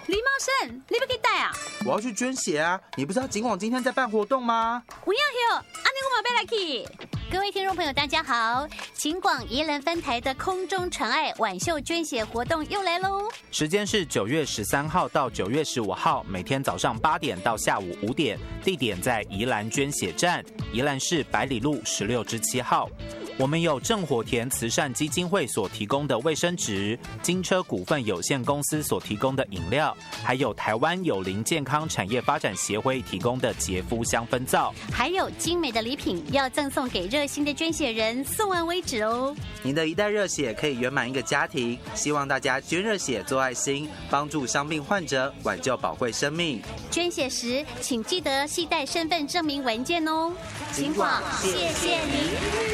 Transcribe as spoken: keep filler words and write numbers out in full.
李茂生，你要去带啊？ 我要去捐血啊！你不知道警广今天在办活动吗？ 不要哟，安尼我嘛要来去。各位听众朋友，大家好！警广宜兰分台的空中传爱晚秀捐血活动又来喽！ 时间是九月十三号到九月十五号，每天早上八点到下午五点，地点在宜兰捐血站，宜兰市百里路十六之七号。我们有正火田慈善基金会所提供的卫生纸，金车股份有限公司所提供的饮料，还有台湾友邻健康产业发展协会提供的洁肤香氛皂， 还有精美的礼品要赠送给热心的捐血人，送完为止哦。 你的一袋热血可以圆满一个家庭，希望大家捐热血做爱心，帮助伤病患者，挽救宝贵生命。 捐血时请记得携带身份证明文件哦。 警广，谢谢您。